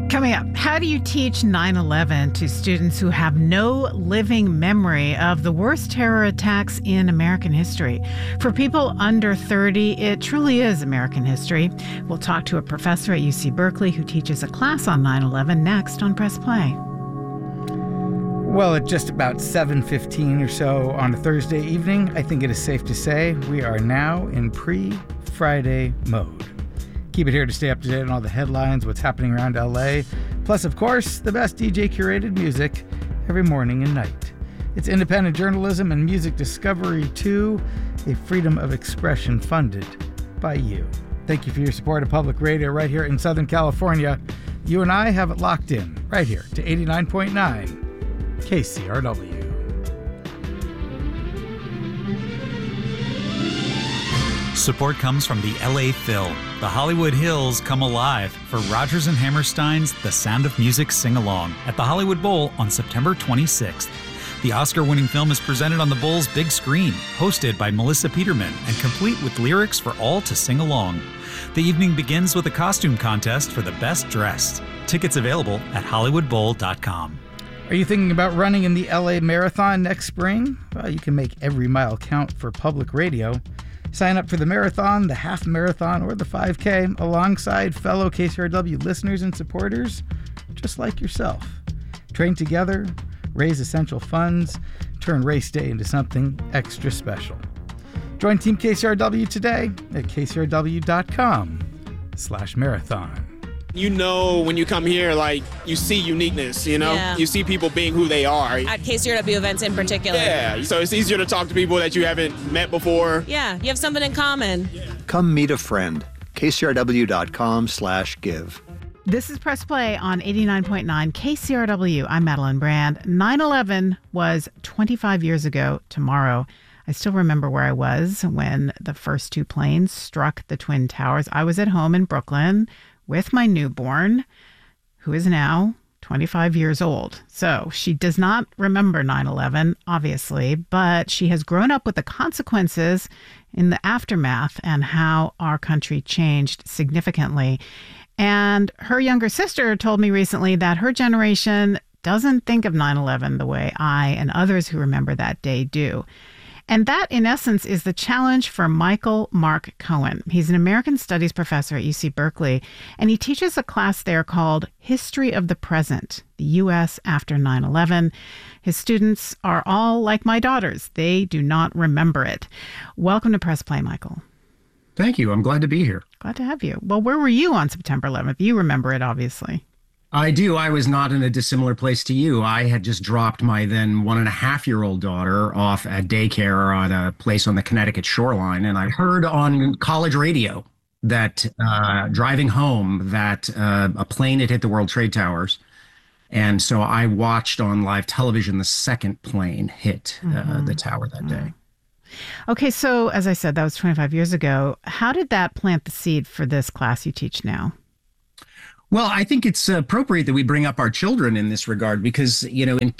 Coming up, how do you teach 9/11 to students who have no living memory of the worst terror attacks in American history? For people under 30, it truly is American history. We'll talk to a professor at UC Berkeley who teaches a class on 9/11 next on Press Play. Well, at just about 7:15 or so on a Thursday evening, I think it is safe to say we are now in pre-Friday mode. Keep it here to stay up to date on all the headlines, what's happening around LA, plus, of course, the best DJ-curated music every morning and night. It's independent journalism and music discovery, too, a freedom of expression funded by you. Thank you for your support of public radio right here in Southern California. You and I have it locked in right here to 89.9 KCRW. Support comes from the LA Phil. The Hollywood Hills come alive for Rodgers and Hammerstein's The Sound of Music Sing-Along at the Hollywood Bowl on September 26th. The Oscar-winning film is presented on the Bowl's big screen, hosted by Melissa Peterman, and complete with lyrics for all to sing along. The evening begins with a costume contest for the best dressed. Tickets available at hollywoodbowl.com. Are you thinking about running in the LA Marathon next spring? Well, you can make every mile count for public radio. Sign up for the marathon, the half marathon, or the 5K alongside fellow KCRW listeners and supporters just like yourself. Train together, raise essential funds, turn race day into something extra special. Join Team KCRW today at kcrw.com/marathon. You know, when you come here, like, you see uniqueness, you know? Yeah. You see people being who they are. At KCRW events in particular. Yeah, so it's easier to talk to people that you haven't met before. Yeah, you have something in common. Come meet a friend. kcrw.com/give. This is Press Play on 89.9 KCRW. I'm Madeline Brand. 9/11 was 25 years ago tomorrow. I still remember where I was when the first two planes struck the Twin Towers. I was at home in Brooklyn with my newborn, who is now 25 years old. So she does not remember 9/11, obviously, but she has grown up with the consequences in the aftermath and how our country changed significantly. And her younger sister told me recently that her generation doesn't think of 9/11 the way I and others who remember that day do. And that, in essence, is the challenge for Michael Mark Cohen. He's an American Studies professor at UC Berkeley, and he teaches a class there called History of the Present, the U.S. After 9/11. His students are all like my daughters. They do not remember it. Welcome to Press Play, Michael. Thank you. I'm glad to be here. Glad to have you. Well, where were you on September 11th? You remember it, obviously. I do. I was not in a dissimilar place to you. I had just dropped my then 1.5-year-old daughter off at daycare on a place on the Connecticut shoreline, and I heard on college radio that driving home that a plane had hit the World Trade Towers. And so I watched on live television the second plane hit the tower that day. Okay, so as I said, that was 25 years ago. How did that plant the seed for this class you teach now? Well, I think it's appropriate that we bring up our children in this regard because, you know, in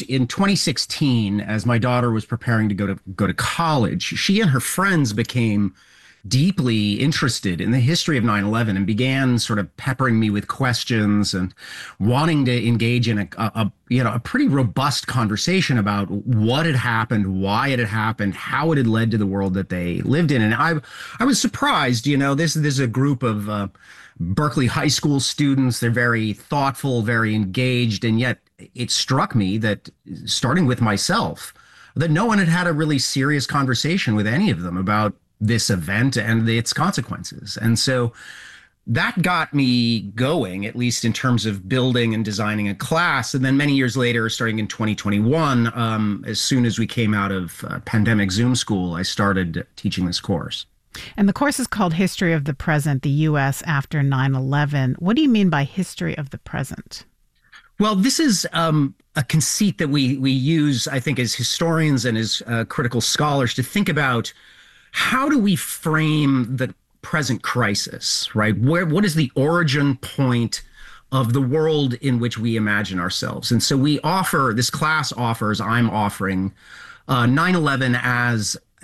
2016, as my daughter was preparing to go to college, she and her friends became deeply interested in the history of 9/11 and began sort of peppering me with questions and wanting to engage in a pretty robust conversation about what had happened, why it had happened, how it had led to the world that they lived in. And I was surprised, you know, this is a group of Berkeley high school students. They're very thoughtful, very engaged. And yet it struck me that, starting with myself, that no one had had a really serious conversation with any of them about this event and its consequences. And so that got me going, at least in terms of building and designing a class. And then many years later, starting in 2021, as soon as we came out of pandemic Zoom school, I started teaching this course. And the course is called History of the Present, the U.S. After 9/11. What do you mean by history of the present? Well, this is a conceit that we use, I think, as historians and as critical scholars to think about how do we frame the present crisis, right? What is the origin point of the world in which we imagine ourselves? And so I'm offering 9/11 as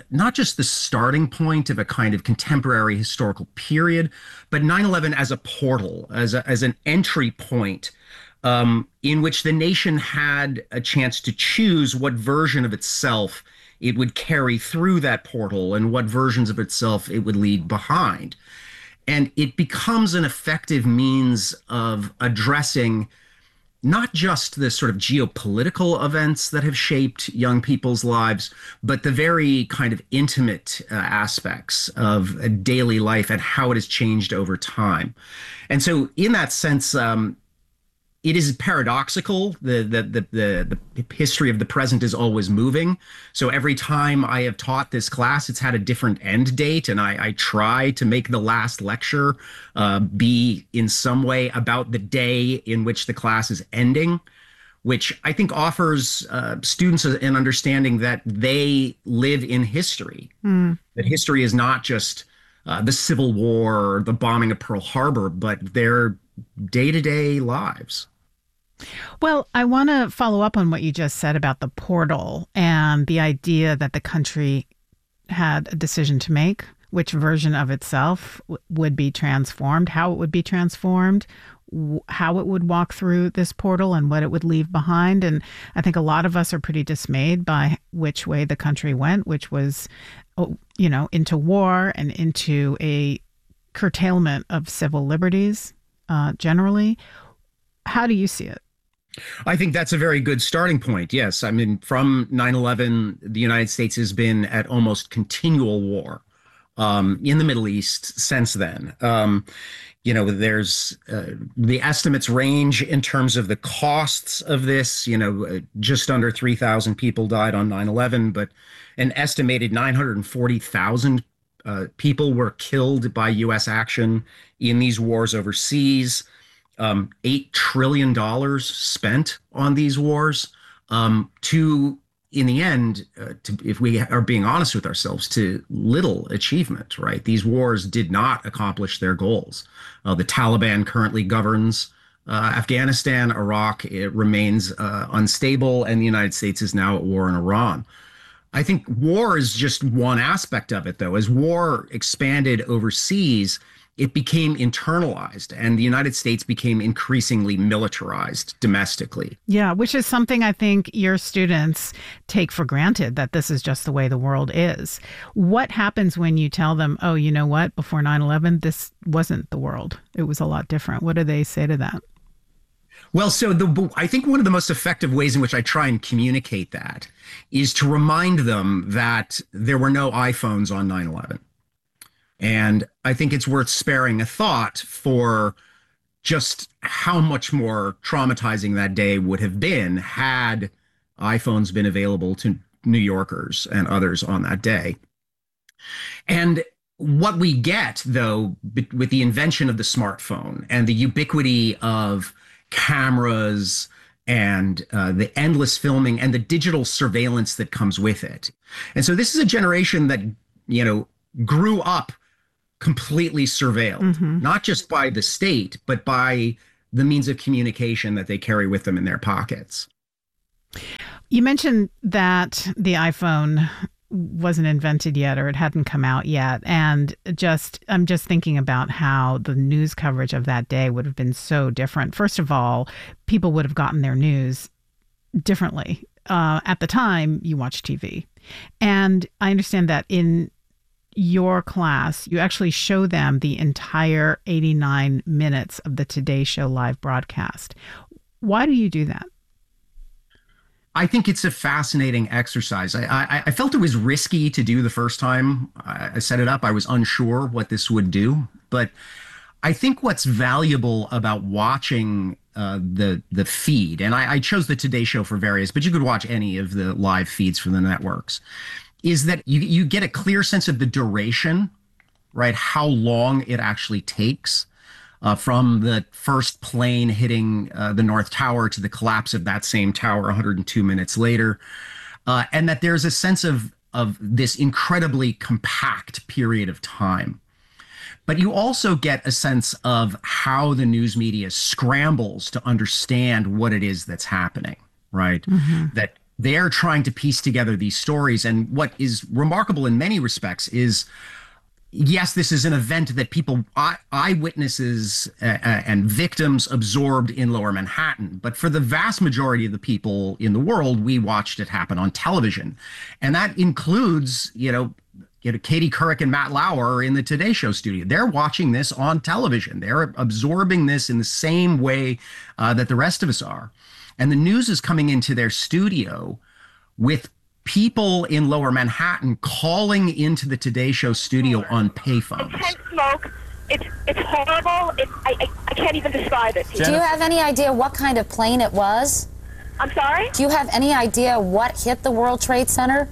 not just the starting point of a kind of contemporary historical period, but 9/11 as a portal, as an entry point in which the nation had a chance to choose what version of itself it would carry through that portal and what versions of itself it would leave behind. And it becomes an effective means of addressing not just the sort of geopolitical events that have shaped young people's lives, but the very kind of intimate aspects of daily life and how it has changed over time. And so in that sense, it is paradoxical. The history of the present is always moving. So every time I have taught this class, it's had a different end date. And I try to make the last lecture be in some way about the day in which the class is ending, which I think offers students an understanding that they live in history, that history is not just the Civil War or the bombing of Pearl Harbor, but their day-to-day lives. Well, I want to follow up on what you just said about the portal and the idea that the country had a decision to make, which version of itself would be transformed, how it would be transformed, how it would walk through this portal and what it would leave behind. And I think a lot of us are pretty dismayed by which way the country went, which was, into war and into a curtailment of civil liberties generally. How do you see it? I think that's a very good starting point. Yes. I mean, from 9/11, the United States has been at almost continual war in the Middle East since then. There's the estimates range in terms of the costs of this. Just under 3,000 people died on 9/11, but an estimated 940,000 people were killed by U.S. action in these wars overseas. $8 trillion spent on these wars to, in the end, if we are being honest with ourselves, to little achievement, right? These wars did not accomplish their goals. The Taliban currently governs Afghanistan. Iraq, it remains unstable, and the United States is now at war in Iran. I think war is just one aspect of it, though. As war expanded overseas, it became internalized, and the United States became increasingly militarized domestically. Yeah, which is something I think your students take for granted, that this is just the way the world is. What happens when you tell them, oh, you know what, before 9/11, this wasn't the world. It was a lot different. What do they say to that? Well, I think one of the most effective ways in which I try and communicate that is to remind them that there were no iPhones on 9/11. And I think it's worth sparing a thought for just how much more traumatizing that day would have been had iPhones been available to New Yorkers and others on that day. And what we get, though, with the invention of the smartphone and the ubiquity of cameras and the endless filming and the digital surveillance that comes with it. And so this is a generation that, grew up completely surveilled, not just by the state, but by the means of communication that they carry with them in their pockets. You mentioned that the iPhone wasn't invented yet, or it hadn't come out yet. And I'm just thinking about how the news coverage of that day would have been so different. First of all, people would have gotten their news differently. At the time, you watched TV. And I understand that in your class, you actually show them the entire 89 minutes of the Today Show live broadcast. Why do you do that? I think it's a fascinating exercise. I felt it was risky to do the first time I set it up. I was unsure what this would do. But I think what's valuable about watching the feed, and I chose the Today Show for various, but you could watch any of the live feeds from the networks, is that you get a clear sense of the duration, right? How long it actually takes from the first plane hitting the North Tower to the collapse of that same tower 102 minutes later. And that there's a sense of this incredibly compact period of time. But you also get a sense of how the news media scrambles to understand what it is that's happening, right? That they're trying to piece together these stories. And what is remarkable in many respects is, yes, this is an event that people, eyewitnesses and victims absorbed in Lower Manhattan. But for the vast majority of the people in the world, we watched it happen on television. And that includes, Katie Couric and Matt Lauer in the Today Show studio. They're watching this on television. They're absorbing this in the same way that the rest of us are. And the news is coming into their studio with people in Lower Manhattan calling into the Today Show studio on payphones. Intense smoke. It's horrible. I can't even describe it. Do you have any idea what kind of plane it was? I'm sorry? Do you have any idea what hit the World Trade Center?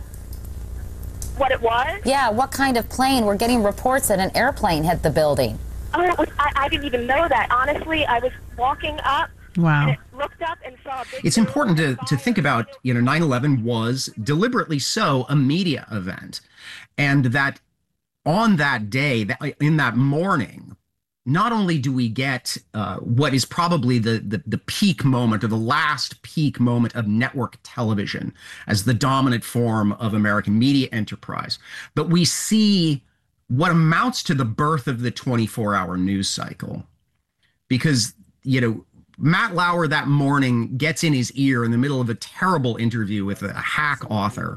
What it was? Yeah, what kind of plane? We're getting reports that an airplane hit the building. Oh, I didn't even know that. Honestly, I was walking up. Wow. And looked up and saw a big It's important to think about, 9/11 was deliberately so a media event. And that on that day, in that morning, not only do we get what is probably the peak moment or the last peak moment of network television as the dominant form of American media enterprise, but we see what amounts to the birth of the 24-hour news cycle. Because, Matt Lauer that morning gets in his ear in the middle of a terrible interview with a hack author,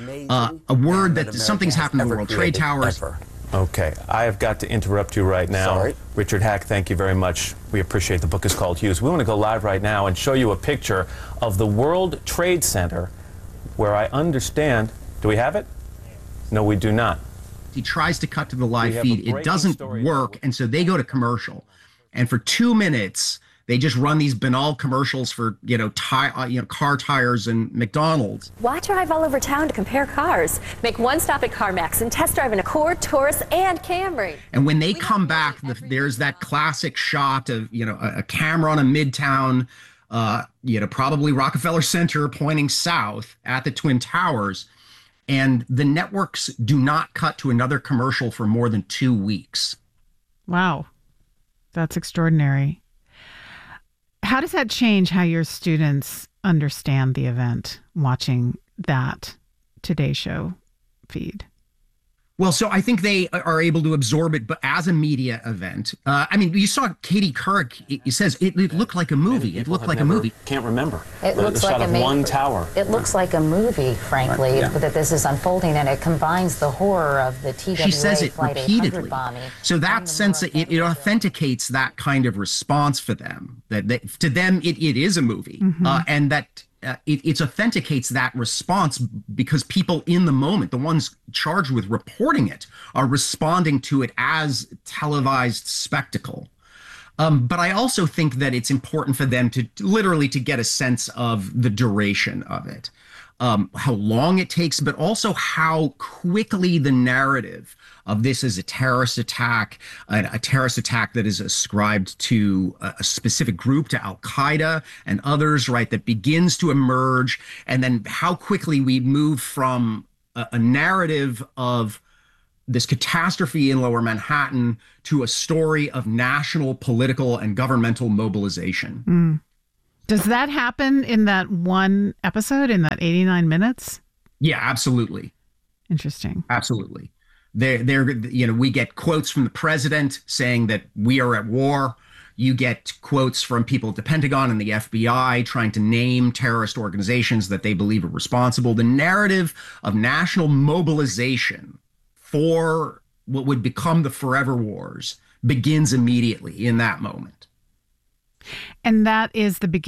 a word that something's happened to the World Trade Towers. Okay, I have got to interrupt you right now. Sorry. Richard Hack, thank you very much. We appreciate the book is called Hughes. We want to go live right now and show you a picture of the World Trade Center where I understand, do we have it? No, we do not. He tries to cut to the live feed. It doesn't work, and so they go to commercial. And for 2 minutes, they just run these banal commercials for, car tires and McDonald's. Why drive all over town to compare cars? Make one stop at CarMax and test drive an Accord, Taurus, and Camry. And when they come back, there's that classic shot of, a camera on a Midtown, probably Rockefeller Center pointing south at the Twin Towers. And the networks do not cut to another commercial for more than 2 weeks. Wow. That's extraordinary. How does that change how your students understand the event, watching that Today Show feed? Well, so I think they are able to absorb it, but as a media event. You saw Katie Couric. It says it looked like a movie. It looked like a movie. Can't remember. It looks like one tower. It looks like a movie, frankly, that this is unfolding, and it combines the horror of the TWA She says it Flight repeatedly. 800 bombing. So that sense it authenticates that kind of response for them. To them, it is a movie, and that. It authenticates that response because people in the moment, the ones charged with reporting it, are responding to it as televised spectacle. But I also think that it's important for them to get a sense of the duration of it, how long it takes, but also how quickly the narrative of this is a terrorist attack that is ascribed to a specific group, to Al-Qaeda and others, right, that begins to emerge, and then how quickly we move from a narrative of this catastrophe in Lower Manhattan to a story of national, political, and governmental mobilization. Does that happen in that one episode, in that 89 minutes? Yeah, absolutely. Interesting. Absolutely. We get quotes from the president saying that we are at war. You get quotes from people at the Pentagon and the FBI trying to name terrorist organizations that they believe are responsible. The narrative of national mobilization for what would become the forever wars begins immediately in that moment. And that is the beginning.